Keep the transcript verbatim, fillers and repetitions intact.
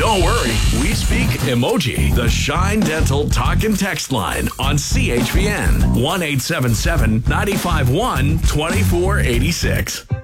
Don't worry, we speak emoji. The Shine Dental Talk and Text line on C H P N one eight seven seven, nine five one, two four eight six.